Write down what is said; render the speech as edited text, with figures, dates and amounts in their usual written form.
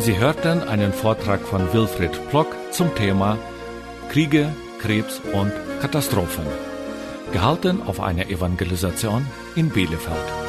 Sie hörten einen Vortrag von Wilfried Plock zum Thema Kriege, Krebs und Katastrophen, gehalten auf einer Evangelisation in Bielefeld.